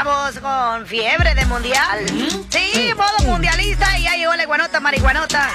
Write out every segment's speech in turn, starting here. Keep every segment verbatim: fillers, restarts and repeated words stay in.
Estamos con fiebre de mundial. Sí, modo mundialista y ya llegó la iguanota marihuanota.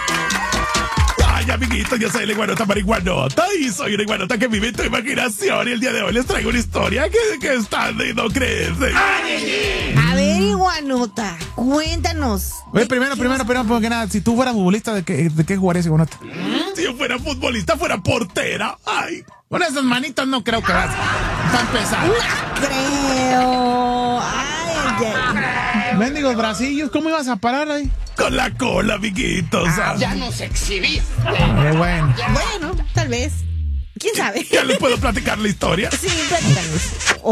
Ay, amiguitos, yo soy la iguanota marihuanota y soy una iguanota que vive en tu imaginación. Y el día de hoy les traigo una historia que, que están de no creerse. A ver, iguanota, cuéntanos. Oye, primero, primero, primero, porque nada, si tú fueras futbolista, ¿de qué, de qué jugarías, iguanota? Si yo fuera futbolista, fuera portera. Ay. Con esas manitas no creo que vas. Están pesadas. No creo. Ay, ay. Mendigos bracillos, ¿cómo ibas a parar ahí? Con la cola, amiguitos. Ah, ya nos exhibiste. Eh, bueno. Bueno, tal vez. ¿Quién sabe? ¿Ya les puedo platicar la historia? Sí, platícanos.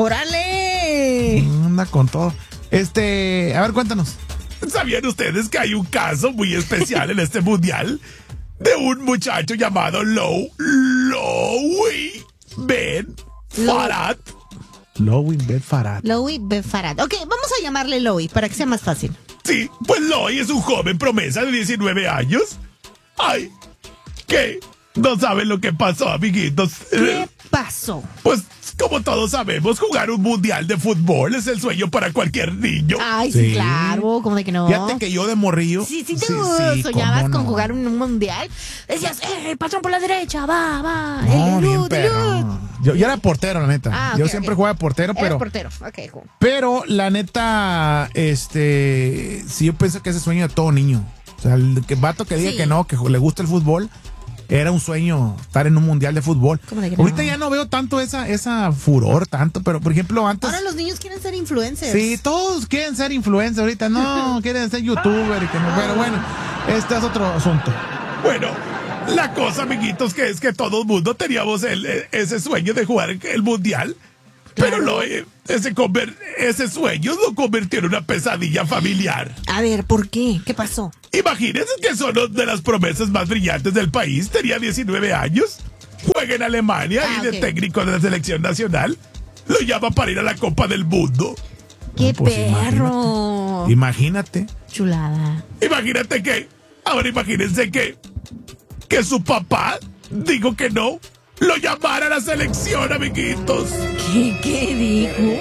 ¡Órale! Anda con todo. Este, a ver, cuéntanos. ¿Sabían ustedes que hay un caso muy especial en este mundial? De un muchacho llamado Low, Louis Ben Farad. Louis Ben Farad. Louis Ben Farad. Ok, vamos a llamarle Louis para que sea más fácil. Sí, pues Louis es un joven promesa de diecinueve años. Ay, ¿qué? No saben lo que pasó, amiguitos. ¿Qué pasó? Pues, como todos sabemos, jugar un mundial de fútbol es el sueño para cualquier niño. Ay, sí, Sí. claro, como de que no. Fíjate que yo de morrillo. Sí, sí, te sí, soñabas cómo con no. jugar un, un mundial. Decías, eh, patrón por la derecha, va, va. No, el bien Lud, el perro. Lud. Yo, yo era portero, la neta. Ah, yo ok, siempre ok. jugaba de portero, Eres pero. portero. Ok, cool. Pero la neta, este, sí, yo pienso que ese sueño de todo niño. O sea, el que vato que diga Sí. que no, que le gusta el fútbol, era un sueño estar en un mundial de fútbol. ¿Cómo de que no? Ahorita ya no veo tanto esa, esa furor, tanto, pero por ejemplo antes. Ahora los niños quieren ser influencers. Sí, todos quieren ser influencers ahorita, no, quieren ser youtuber y que no, pero bueno, este es otro asunto. Bueno, la cosa, amiguitos, que es que todo el mundo teníamos el, ese sueño de jugar el mundial. Pero no, eh, ese, conver- ese sueño lo convirtió en una pesadilla familiar. A ver, ¿por qué? ¿Qué pasó? Imagínense que son una de las promesas más brillantes del país. Tenía diecinueve años. Juega en Alemania Ah, y de ok. técnico de la selección nacional. Lo llama para ir a la Copa del Mundo. ¡Qué pues, perro! Imagínate. Chulada. Imagínate que, ahora imagínense que, que su papá dijo que no. Lo llamara a la selección, amiguitos. ¿Qué, qué dijo?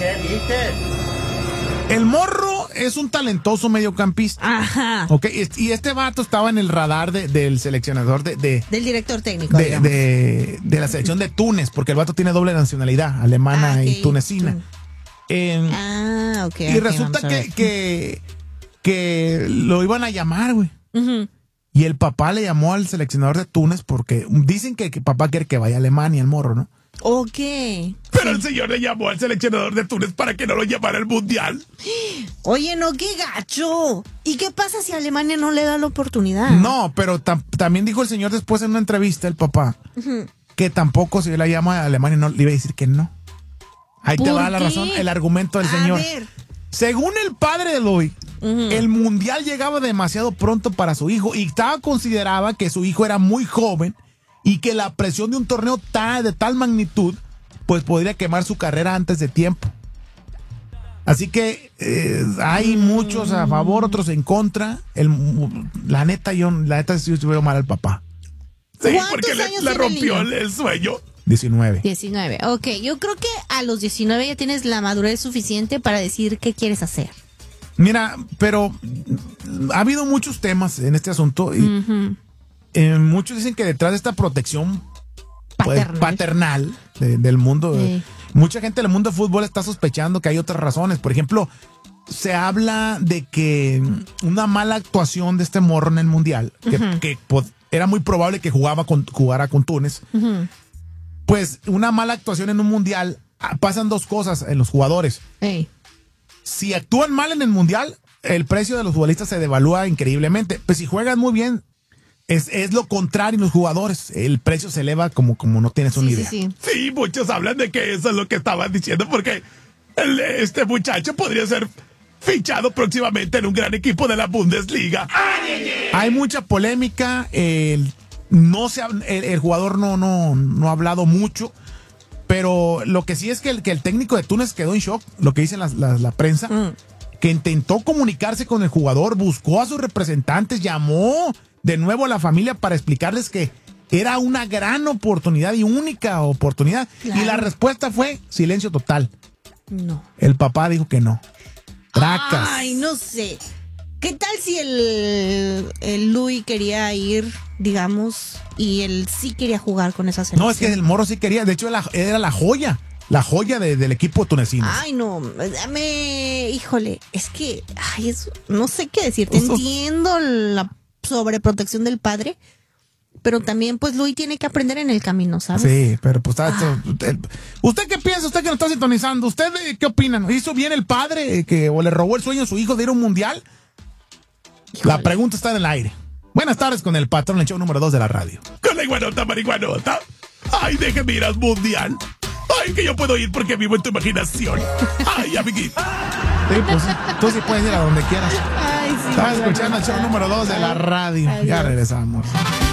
El morro es un talentoso mediocampista. Ajá. Ok, y este vato estaba en el radar de- del seleccionador de, de, Del director técnico, de, digamos. de- de la selección de Túnez, porque el vato tiene doble nacionalidad, alemana Ah, y ok. tunecina. Mm. Eh, Ah, ok. y ok, resulta vamos a que, ver. que, que lo iban a llamar, güey. Ujú. Y el papá le llamó al seleccionador de Túnez porque dicen que, que papá quiere que vaya a Alemania, el morro, ¿no? Ok. Pero el señor le llamó al seleccionador de Túnez para que no lo llamara al mundial. Oye, no, qué gacho. ¿Y qué pasa si Alemania no le da la oportunidad? No, pero tam- también dijo el señor después en una entrevista, el papá, que tampoco si la llama a Alemania no le iba a decir que no. Ahí te ¿Por va la qué? razón, el argumento del A señor. ver. Según el padre de Louis, el mundial llegaba demasiado pronto para su hijo y estaba consideraba que su hijo era muy joven y que la presión de un torneo ta- de tal magnitud pues podría quemar su carrera antes de tiempo. Así que eh, hay muchos a favor, otros en contra. El, la neta, yo la neta sí veo mal al papá. Sí, ¿Cuántos porque le, años le tiene el rompió niño? el, el sueño. diecinueve. diecinueve. Ok, yo creo que a los diecinueve ya tienes la madurez suficiente para decir qué quieres hacer. Mira, pero mm, ha habido muchos temas en este asunto y Ujú. eh, muchos dicen que detrás de esta protección pues, Paternal. paternal de- del mundo, Sí. eh, mucha gente del mundo del fútbol está sospechando que hay otras razones. Por ejemplo, se habla de que una mala actuación de este morro en el mundial, que, que, pues, era muy probable que jugaba con, jugara con Túnez, Ujú. pues una mala actuación en un mundial, ah, pasan dos cosas en los jugadores. Ey. Si actúan mal en el mundial, el precio de los futbolistas se devalúa increíblemente. Pues si juegan muy bien, es, es lo contrario en los jugadores. El precio se eleva como, como no tienes una Sí, sí, idea. sí. Sí, muchos hablan de que eso es lo que estaban diciendo porque el- este muchacho podría ser fichado próximamente en un gran equipo de la Bundesliga. Hay mucha polémica. El, no se, ha- el, el jugador no, no, no ha hablado mucho. Pero lo que sí es que el, que el técnico de Túnez quedó en shock, lo que dice la, la, la prensa, Mm. que intentó comunicarse con el jugador, buscó a sus representantes, llamó de nuevo a la familia para explicarles que era una gran oportunidad y única oportunidad. Claro. Y la respuesta fue silencio total. No. El papá dijo que no. Tracas. Ay, no sé. ¿Qué tal si el, el Luis quería ir, digamos, y él sí quería jugar con esa selección? No, es que el morro sí quería. De hecho, era, era la joya. La joya de, del equipo tunecino. Ay, no, me, híjole, es que, ay, eso, no sé qué decirte. Eso- Entiendo la sobreprotección del padre, pero también, pues, Luis tiene que aprender en el camino, ¿sabes? Sí, pero pues está. Ah. ¿Usted, ¿Usted qué piensa? ¿Usted que nos está sintonizando? ¿Usted eh, qué opina? ¿Hizo bien el padre eh, que o le robó el sueño a su hijo de ir a un mundial? Híjole. La pregunta está en el aire. Buenas tardes con el patrón, el show número dos de la radio. Con la iguanota, marihuanota. Ay, déjeme ir al mundial. Ay, que yo puedo ir porque vivo en tu imaginación. Ay, amiguito. Sí, pues tú sí puedes ir a donde quieras. Ay, sí. Estás escuchando el show número dos de la radio. Ya Adiós. regresamos.